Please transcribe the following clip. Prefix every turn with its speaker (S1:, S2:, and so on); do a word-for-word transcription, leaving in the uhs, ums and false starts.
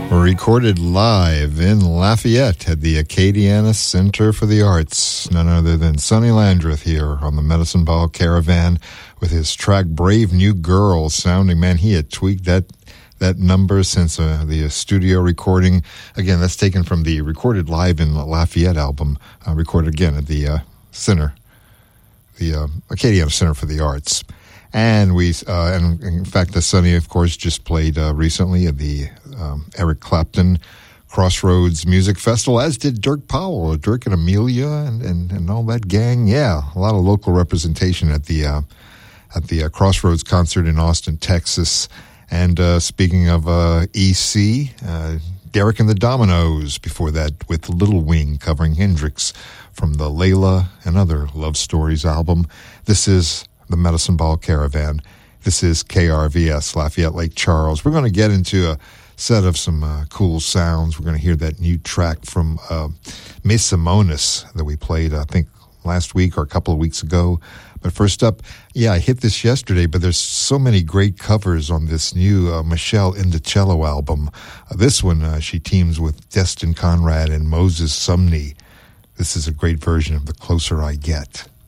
S1: Recorded live in Lafayette at the Acadiana Center for the Arts. None other than Sonny Landreth here on the Medicine Ball Caravan with his track Brave New Girl sounding. Man, he had tweaked that that number since uh, the uh, studio recording. Again, that's taken from the Recorded Live in Lafayette album, uh, recorded again at the uh, Center, the uh, Acadiana Center for the Arts. And we, uh, and in fact, the Sonny, of course, just played uh, recently at the um, Eric Clapton Crossroads Music Festival, as did Dirk Powell, Dirk and Amelia, and, and, and all that gang. Yeah, a lot of local representation at the uh, at the uh, Crossroads concert in Austin, Texas. And uh, speaking of uh, E C, uh, Derek and the Dominoes. Before that, with Little Wing covering Hendrix from the Layla and Other Love Stories album. This is the Medicine Ball Caravan. This is K R V S, Lafayette Lake Charles. We're going to get into a set of some uh, cool sounds. We're going to hear that new track from uh, Miss Simonis that we played, I think, last week or a couple of weeks ago. But first up, yeah, I hit this yesterday, but there's so many great covers on this new uh, Michelle Indicello album. Uh, this one, uh, she teams with Destin Conrad and Moses Sumney. This is a great version of The Closer I Get.